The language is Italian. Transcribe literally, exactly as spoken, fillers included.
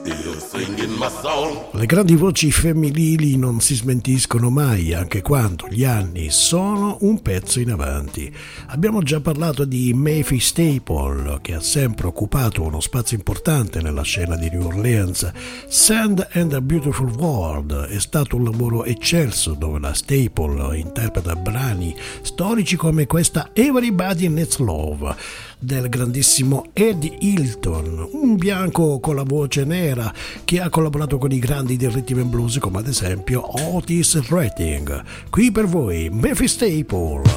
still singing my song. Le grandi voci femminili non si smentiscono mai, anche quando gli anni sono un pezzo in avanti. Abbiamo già parlato di Mavis Staple, che ha sempre occupato uno spazio importante nella scena di New Orleans. Sand and a Beautiful World è stato un lavoro eccelso dove la Staple interpreta brani storici come questa Everybody Needs Love del grandissimo Eddie Hilton, un bianco con la voce nera che ha collaborato con i grandi del rhythm and blues come ad esempio Otis Redding. Qui per voi Mavis Staple.